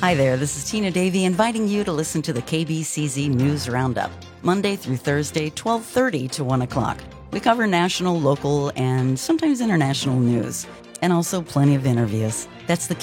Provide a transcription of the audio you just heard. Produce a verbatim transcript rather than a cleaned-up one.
Hi there, this is Tina Davey inviting you to listen to the K B C Z News Roundup, Monday through Thursday, twelve thirty to one o'clock. We cover national, local, and sometimes international news, and also plenty of interviews. That's the